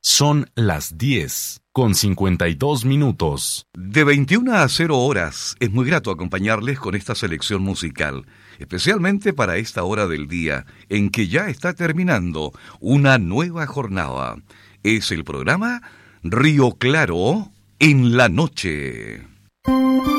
Son las 10:52. De 21 a 0 horas es muy grato acompañarles con esta selección musical, especialmente para esta hora del día en que ya está terminando una nueva jornada. Es el programa Río Claro en la noche.